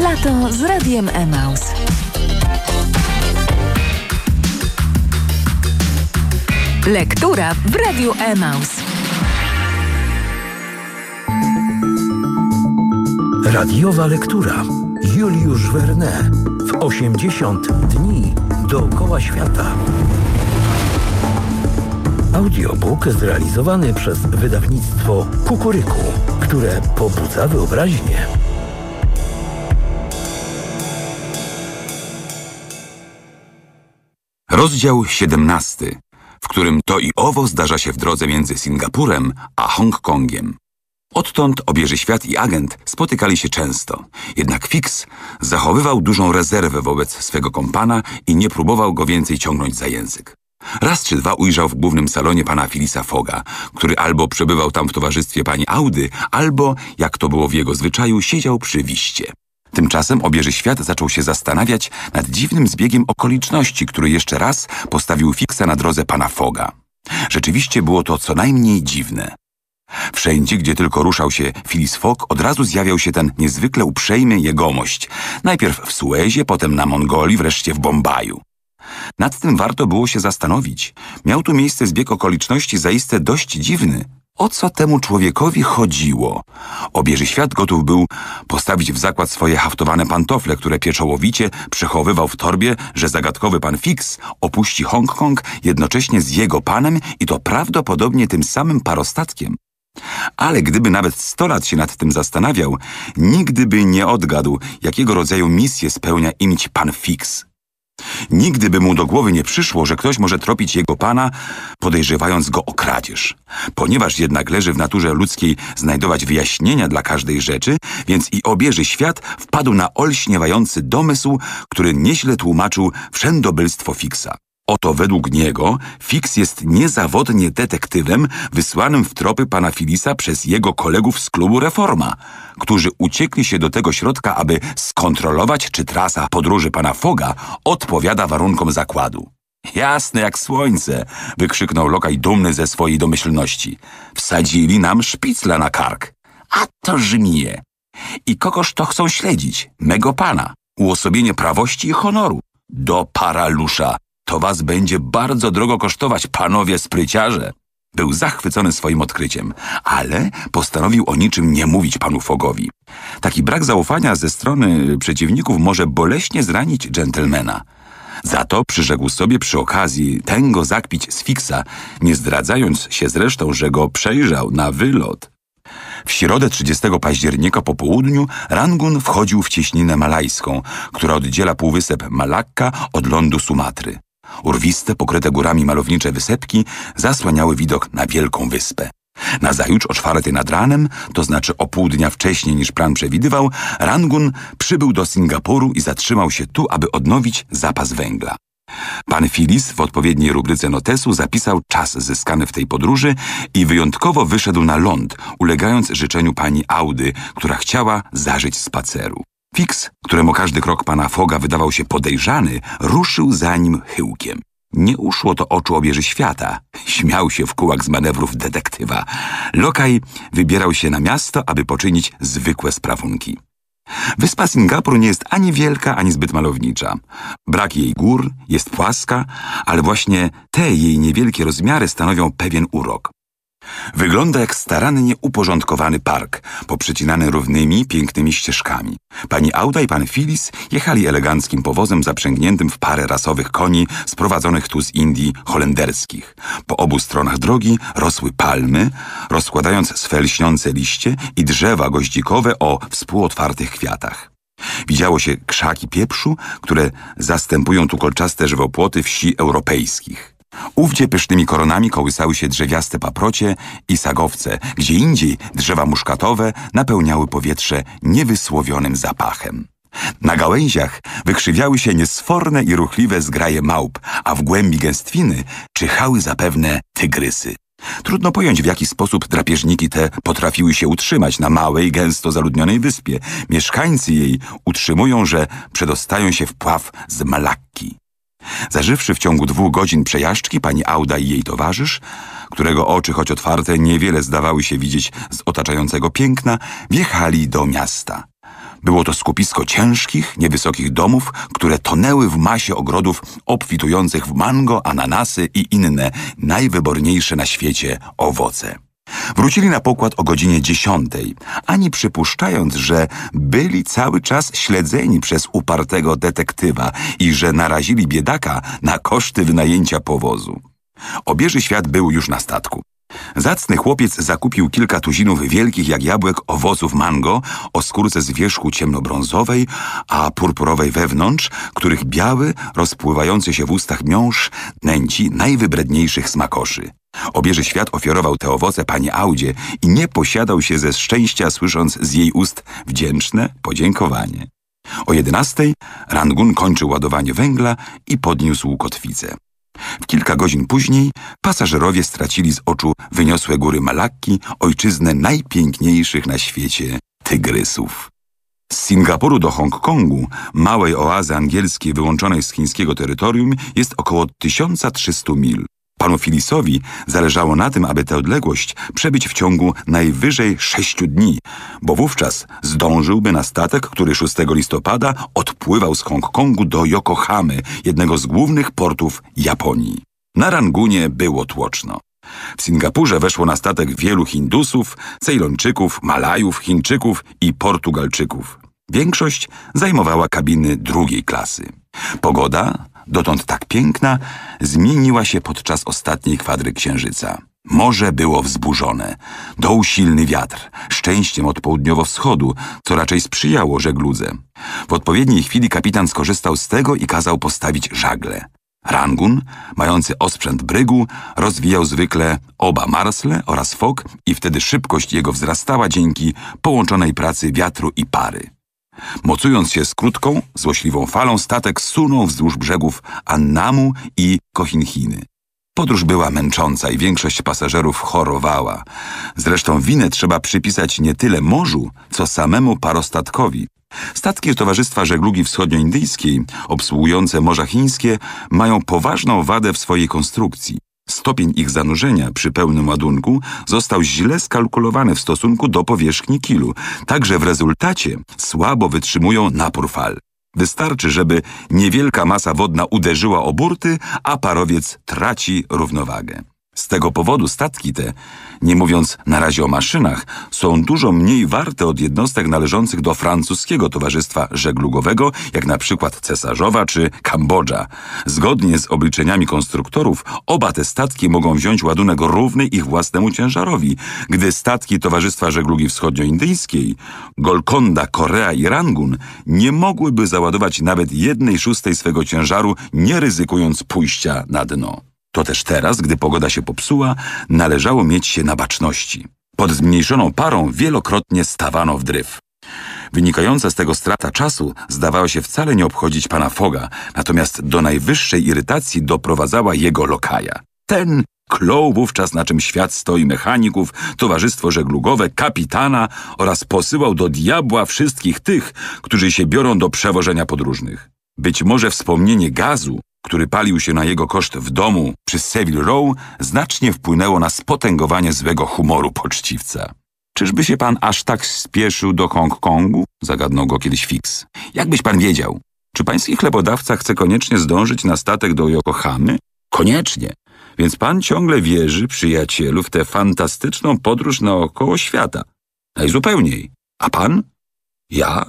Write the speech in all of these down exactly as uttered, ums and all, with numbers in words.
Lato z Radiem Emaus. Lektura w Radiu Emaus. Radiowa lektura. Juliusz Verne w osiemdziesiąt dni dookoła świata. Audiobook zrealizowany przez wydawnictwo Kukuryku, które pobudza wyobraźnię. Rozdział siedemnasty, w którym to i owo zdarza się w drodze między Singapurem a Hongkongiem. Odtąd obieży świat i agent spotykali się często, jednak Fix zachowywał dużą rezerwę wobec swego kompana i nie próbował go więcej ciągnąć za język. Raz czy dwa ujrzał w głównym salonie pana Phillisa Fogga, który albo przebywał tam w towarzystwie pani Audy, albo, jak to było w jego zwyczaju, siedział przy wiście. Tymczasem obieży świat zaczął się zastanawiać nad dziwnym zbiegiem okoliczności, który jeszcze raz postawił Fixa na drodze pana Fogga. Rzeczywiście było to co najmniej dziwne. Wszędzie, gdzie tylko ruszał się Phileas Fogg, od razu zjawiał się ten niezwykle uprzejmy jegomość. Najpierw w Suezie, potem na Mongolii, wreszcie w Bombaju. Nad tym warto było się zastanowić. Miał tu miejsce zbieg okoliczności zaiste dość dziwny. O co temu człowiekowi chodziło? Obieży świat gotów był postawić w zakład swoje haftowane pantofle, które pieczołowicie przechowywał w torbie, że zagadkowy pan Fix opuści Hongkong jednocześnie z jego panem i to prawdopodobnie tym samym parostatkiem. Ale gdyby nawet sto lat się nad tym zastanawiał, nigdy by nie odgadł, jakiego rodzaju misję spełnia imć pan Fix. Nigdy by mu do głowy nie przyszło, że ktoś może tropić jego pana, podejrzewając go o kradzież. Ponieważ jednak leży w naturze ludzkiej znajdować wyjaśnienia dla każdej rzeczy, więc i obieży świat wpadł na olśniewający domysł, który nieźle tłumaczył wszędobylstwo Fixa. Oto według niego Fix jest niezawodnie detektywem wysłanym w tropy pana Phillisa przez jego kolegów z klubu Reforma, którzy uciekli się do tego środka, aby skontrolować, czy trasa podróży pana Fogga odpowiada warunkom zakładu. Jasne jak słońce, wykrzyknął lokaj dumny ze swojej domyślności. Wsadzili nam szpicla na kark. A to żmije. I kogoż to chcą śledzić? Mego pana. Uosobienie prawości i honoru. Do paralusza. To was będzie bardzo drogo kosztować, panowie spryciarze. Był zachwycony swoim odkryciem, ale postanowił o niczym nie mówić panu Foggowi. Taki brak zaufania ze strony przeciwników może boleśnie zranić dżentelmena. Za to przyrzekł sobie przy okazji tęgo zakpić z Fixa, nie zdradzając się zresztą, że go przejrzał na wylot. W środę trzydziestego października po południu Rangun wchodził w cieśninę malajską, która oddziela półwysep Malakka od lądu Sumatry. Urwiste, pokryte górami malownicze wysepki zasłaniały widok na wielką wyspę. Nazajutrz o czwartej nad ranem, to znaczy o pół dnia wcześniej niż plan przewidywał, Rangun przybył do Singapuru i zatrzymał się tu, aby odnowić zapas węgla. Pan Phillis w odpowiedniej rubryce notesu zapisał czas zyskany w tej podróży i wyjątkowo wyszedł na ląd, ulegając życzeniu pani Audy, która chciała zażyć spaceru. Fix, któremu każdy krok pana Fogga wydawał się podejrzany, ruszył za nim chyłkiem. Nie uszło to oczu obieży świata. Śmiał się w kółak z manewrów detektywa. Lokaj wybierał się na miasto, aby poczynić zwykłe sprawunki. Wyspa Singapur nie jest ani wielka, ani zbyt malownicza. Brak jej gór, jest płaska, ale właśnie te jej niewielkie rozmiary stanowią pewien urok. Wygląda jak starannie uporządkowany park, poprzecinany równymi, pięknymi ścieżkami. Pani Auda i pan Phillis jechali eleganckim powozem zaprzęgniętym w parę rasowych koni sprowadzonych tu z Indii holenderskich. Po obu stronach drogi rosły palmy, rozkładając swe lśniące liście i drzewa goździkowe o współotwartych kwiatach. Widziało się krzaki pieprzu, które zastępują tu kolczaste żywopłoty wsi europejskich. Ówdzie pysznymi koronami kołysały się drzewiaste paprocie i sagowce, gdzie indziej drzewa muszkatowe napełniały powietrze niewysłowionym zapachem. Na gałęziach wykrzywiały się niesforne i ruchliwe zgraje małp, a w głębi gęstwiny czyhały zapewne tygrysy. Trudno pojąć, w jaki sposób drapieżniki te potrafiły się utrzymać na małej, gęsto zaludnionej wyspie. Mieszkańcy jej utrzymują, że przedostają się w pław z Malakki. Zażywszy w ciągu dwóch godzin przejażdżki, pani Auda i jej towarzysz, którego oczy, choć otwarte, niewiele zdawały się widzieć z otaczającego piękna, wjechali do miasta. Było to skupisko ciężkich, niewysokich domów, które tonęły w masie ogrodów obfitujących w mango, ananasy i inne najwyborniejsze na świecie owoce. Wrócili na pokład o godzinie dziesiątej, ani przypuszczając, że byli cały czas śledzeni przez upartego detektywa i że narazili biedaka na koszty wynajęcia powozu. Obieży świat był już na statku. Zacny chłopiec zakupił kilka tuzinów wielkich jak jabłek owoców mango o skórce z wierzchu ciemnobrązowej, a purpurowej wewnątrz, których biały, rozpływający się w ustach miąższ nęci najwybredniejszych smakoszy. Obieży świat ofiarował te owoce pani Audzie i nie posiadał się ze szczęścia, słysząc z jej ust wdzięczne podziękowanie. O jedenastej Rangun kończył ładowanie węgla i podniósł kotwicę. W kilka godzin później pasażerowie stracili z oczu wyniosłe góry Malakki, ojczyznę najpiękniejszych na świecie tygrysów. Z Singapuru do Hongkongu, małej oazy angielskiej wyłączonej z chińskiego terytorium, jest około tysiąc trzysta mil. Panu Phillisowi zależało na tym, aby tę odległość przebyć w ciągu najwyżej sześciu dni, bo wówczas zdążyłby na statek, który szóstego listopada odpływał z Hongkongu do Yokohamy, jednego z głównych portów Japonii. Na Rangunie było tłoczno. W Singapurze weszło na statek wielu Hindusów, Cejlończyków, Malajów, Chińczyków i Portugalczyków. Większość zajmowała kabiny drugiej klasy. Pogoda, dotąd tak piękna, zmieniła się podczas ostatniej kwadry księżyca. Morze było wzburzone, dął silny wiatr, szczęściem od południowo-wschodu, co raczej sprzyjało żegludze. W odpowiedniej chwili kapitan skorzystał z tego i kazał postawić żagle. Rangun, mający osprzęt brygu, rozwijał zwykle oba marsle oraz fok i wtedy szybkość jego wzrastała dzięki połączonej pracy wiatru i pary. Mocując się z krótką, złośliwą falą, statek sunął wzdłuż brzegów Annamu i Kohinhiny. Podróż była męcząca i większość pasażerów chorowała. Zresztą winę trzeba przypisać nie tyle morzu, co samemu parostatkowi. Statki Towarzystwa Żeglugi Wschodnioindyjskiej, obsługujące Morza Chińskie, mają poważną wadę w swojej konstrukcji. Stopień ich zanurzenia przy pełnym ładunku został źle skalkulowany w stosunku do powierzchni kilu, tak że w rezultacie słabo wytrzymują napór fal. Wystarczy, żeby niewielka masa wodna uderzyła o burty, a parowiec traci równowagę. Z tego powodu statki te, nie mówiąc na razie o maszynach, są dużo mniej warte od jednostek należących do francuskiego towarzystwa żeglugowego, jak na przykład Cesarzowa czy Kambodża. Zgodnie z obliczeniami konstruktorów, oba te statki mogą wziąć ładunek równy ich własnemu ciężarowi, gdy statki Towarzystwa Żeglugi Wschodnioindyjskiej, Golconda, Korea i Rangun nie mogłyby załadować nawet jednej szóstej swego ciężaru, nie ryzykując pójścia na dno. To też teraz, gdy pogoda się popsuła, należało mieć się na baczności. Pod zmniejszoną parą wielokrotnie stawano w dryf. Wynikająca z tego strata czasu zdawała się wcale nie obchodzić pana Fogga, natomiast do najwyższej irytacji doprowadzała jego lokaja. Ten klął wówczas, na czym świat stoi mechaników, towarzystwo żeglugowe, kapitana oraz posyłał do diabła wszystkich tych, którzy się biorą do przewożenia podróżnych. Być może wspomnienie gazu, który palił się na jego koszt w domu przy Savile Row, znacznie wpłynęło na spotęgowanie złego humoru poczciwca. Czyżby się pan aż tak spieszył do Hongkongu? Zagadnął go kiedyś Fix. Jakbyś pan wiedział, czy pański chlebodawca chce koniecznie zdążyć na statek do Yokohamy? Koniecznie. Więc pan ciągle wierzy, przyjacielu, w tę fantastyczną podróż naokoło świata. Najzupełniej. A pan? Ja?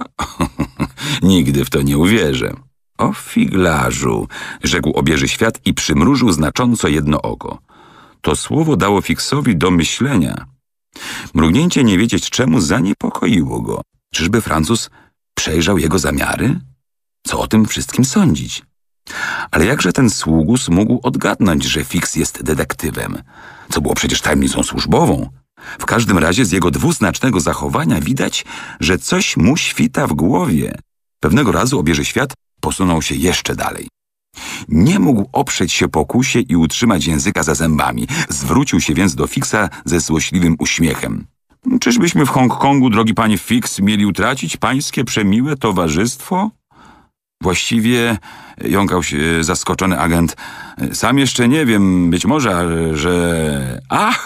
Nigdy w to nie uwierzę. O figlarzu, rzekł obieży świat i przymrużył znacząco jedno oko. To słowo dało Fixowi do myślenia. Mrugnięcie nie wiedzieć czemu zaniepokoiło go. Czyżby Francuz przejrzał jego zamiary? Co o tym wszystkim sądzić? Ale jakże ten sługus mógł odgadnąć, że Fix jest detektywem? Co było przecież tajemnicą służbową. W każdym razie z jego dwuznacznego zachowania widać, że coś mu świta w głowie. Pewnego razu obieży świat posunął się jeszcze dalej. Nie mógł oprzeć się pokusie i utrzymać języka za zębami. Zwrócił się więc do Fixa ze złośliwym uśmiechem. Czyżbyśmy w Hongkongu, drogi panie Fix, mieli utracić pańskie przemiłe towarzystwo? Właściwie, jąkał się zaskoczony agent, sam jeszcze nie wiem, być może, że... Ach!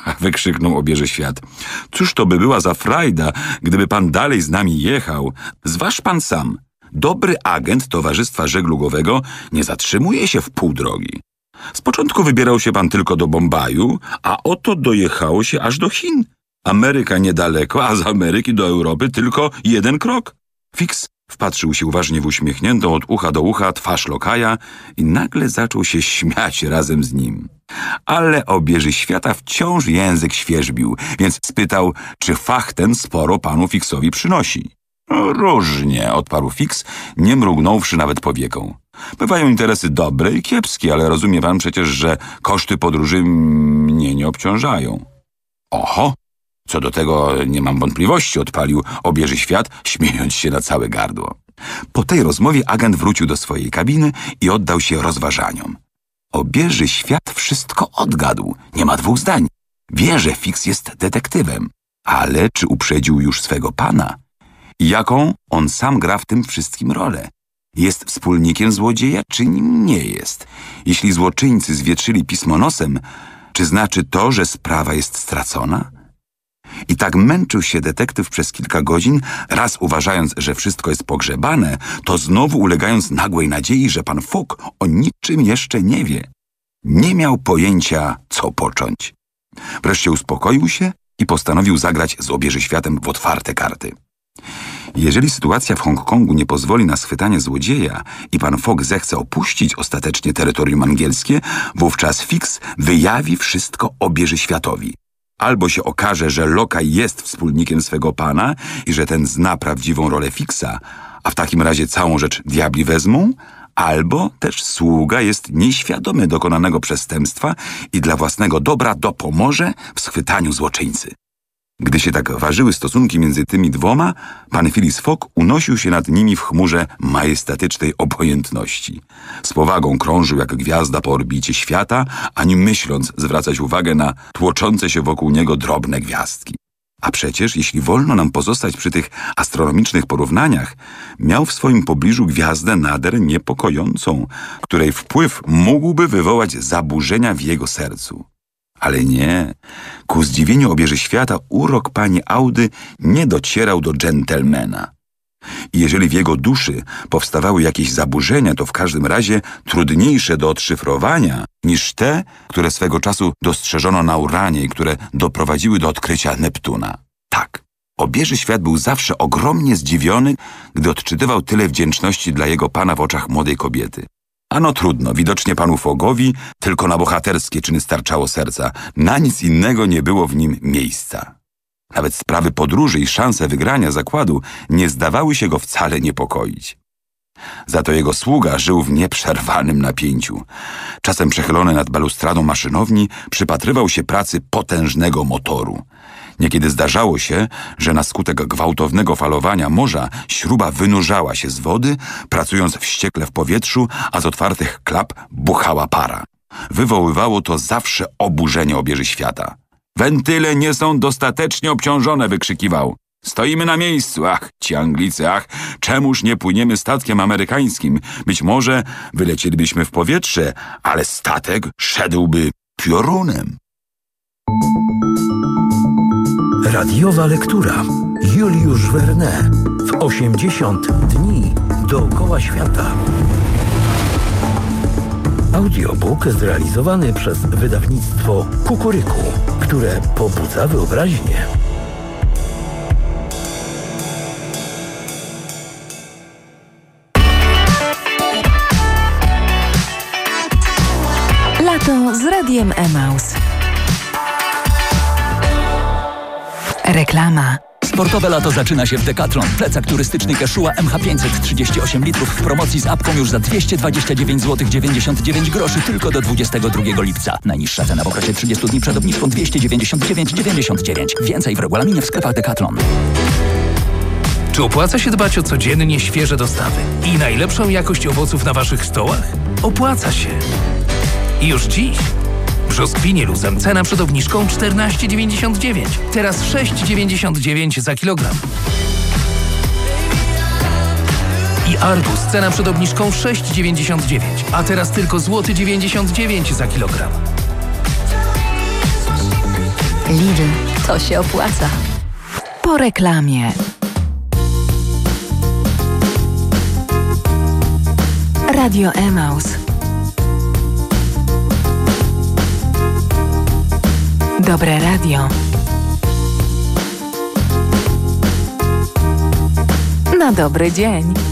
wykrzyknął obieży świat. Cóż to by była za frajda, gdyby pan dalej z nami jechał? Zważ pan sam. Dobry agent Towarzystwa Żeglugowego nie zatrzymuje się w pół drogi. Z początku wybierał się pan tylko do Bombaju, a oto dojechało się aż do Chin. Ameryka niedaleko, a z Ameryki do Europy tylko jeden krok. Fix wpatrzył się uważnie w uśmiechniętą od ucha do ucha twarz lokaja i nagle zaczął się śmiać razem z nim. Ale obieży świata wciąż język świerzbił, więc spytał, czy fach ten sporo panu Fixowi przynosi. No, różnie, odparł Fix, nie mrugnąwszy nawet powieką. Bywają interesy dobre i kiepskie, ale rozumie pan przecież, że koszty podróży mnie nie obciążają. Oho! Co do tego nie mam wątpliwości, odpalił obieży świat, śmiejąc się na całe gardło. Po tej rozmowie agent wrócił do swojej kabiny i oddał się rozważaniom. Obieży świat wszystko odgadł, nie ma dwóch zdań. Wie, że Fix jest detektywem, ale czy uprzedził już swego pana? I jaką on sam gra w tym wszystkim rolę? Jest wspólnikiem złodzieja, czy nim nie jest? Jeśli złoczyńcy zwietrzyli pismo nosem, czy znaczy to, że sprawa jest stracona? I tak męczył się detektyw przez kilka godzin, raz uważając, że wszystko jest pogrzebane, to znowu ulegając nagłej nadziei, że pan Fogg o niczym jeszcze nie wie. Nie miał pojęcia, co począć. Wreszcie uspokoił się i postanowił zagrać z obieży światem w otwarte karty. Jeżeli sytuacja w Hongkongu nie pozwoli na schwytanie złodzieja i pan Fogg zechce opuścić ostatecznie terytorium angielskie, wówczas Fix wyjawi wszystko obieży światowi. Albo się okaże, że lokaj jest wspólnikiem swego pana i że ten zna prawdziwą rolę Fixa, a w takim razie całą rzecz diabli wezmą, albo też sługa jest nieświadomy dokonanego przestępstwa i dla własnego dobra dopomoże w schwytaniu złoczyńcy. Gdy się tak ważyły stosunki między tymi dwoma, pan Phileas Fogg unosił się nad nimi w chmurze majestatycznej obojętności. Z powagą krążył jak gwiazda po orbicie świata, ani myśląc zwracać uwagę na tłoczące się wokół niego drobne gwiazdki. A przecież, jeśli wolno nam pozostać przy tych astronomicznych porównaniach, miał w swoim pobliżu gwiazdę nader niepokojącą, której wpływ mógłby wywołać zaburzenia w jego sercu. Ale nie, ku zdziwieniu obieży świata urok pani Audy nie docierał do dżentelmena. I jeżeli w jego duszy powstawały jakieś zaburzenia, to w każdym razie trudniejsze do odszyfrowania niż te, które swego czasu dostrzeżono na Uranie i które doprowadziły do odkrycia Neptuna. Tak, obieży świat był zawsze ogromnie zdziwiony, gdy odczytywał tyle wdzięczności dla jego pana w oczach młodej kobiety. Ano trudno, widocznie panu Foggowi tylko na bohaterskie czyny starczało serca, na nic innego nie było w nim miejsca. Nawet sprawy podróży i szanse wygrania zakładu nie zdawały się go wcale niepokoić. Za to jego sługa żył w nieprzerwanym napięciu. Czasem przechylony nad balustradą maszynowni przypatrywał się pracy potężnego motoru. Niekiedy zdarzało się, że na skutek gwałtownego falowania morza śruba wynurzała się z wody, pracując wściekle w powietrzu, a z otwartych klap buchała para. Wywoływało to zawsze oburzenie obieży świata. Wentyle nie są dostatecznie obciążone, wykrzykiwał. Stoimy na miejscu, ach, ci Anglicy, ach, czemuż nie płyniemy statkiem amerykańskim? Być może wylecielibyśmy w powietrze, ale statek szedłby piorunem. Radiowa lektura. Juliusz Verne. W osiemdziesiąt dni dookoła świata. Audiobook zrealizowany przez wydawnictwo Kukuryku, które pobudza wyobraźnię. Lato z Radiem Emaus. Reklama. Sportowe lato zaczyna się w Decathlon. Plecak turystyczny Quechua M H pięćset trzydzieści osiem litrów w promocji z apką już za dwieście dwadzieścia dziewięć złotych dziewięćdziesiąt dziewięć groszy tylko do dwudziestego drugiego lipca. Najniższa cena w okresie trzydziestu dni przed obniżką dwieście dziewięćdziesiąt dziewięć dziewięćdziesiąt dziewięć. Więcej w regulaminie w sklepach Decathlon. Czy opłaca się dbać o codziennie świeże dostawy i najlepszą jakość owoców na waszych stołach? Opłaca się. I już dziś. Brzoskwini luzem cena przed obniżką czternaście dziewięćdziesiąt dziewięć. Teraz sześć dziewięćdziesiąt dziewięć za kilogram. I arbuz cena przed obniżką sześć dziewięćdziesiąt dziewięć, a teraz tylko złoty dziewięćdziesiąt dziewięć za kilogram. Lidl, to się opłaca. Po reklamie. Radio Emaus. Dobre radio. Na dobry dzień.